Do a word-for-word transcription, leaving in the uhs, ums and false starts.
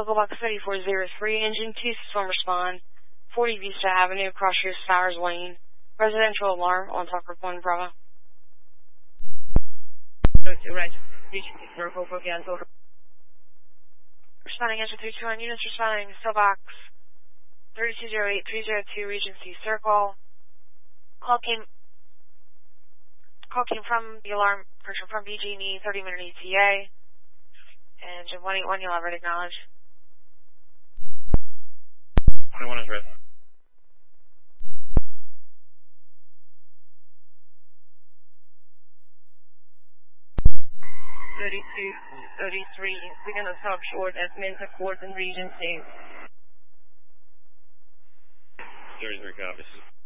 Local box thirty-four oh three, engine two, system respond, forty Vista Avenue, Cross Street, Stowers Lane. Residential alarm on top of one Bravo. Right. Responding engine three two one units, responding cell box thirty-two oh eight three oh two, Regency Circle. Call came call came from the alarm person from B G and E, thirty minute E T A. Engine one eight one, you'll have it acknowledged. twenty-one is red. thirty-two thirty-three, we're going to stop short at Minter Court and Regency. thirty-three copies.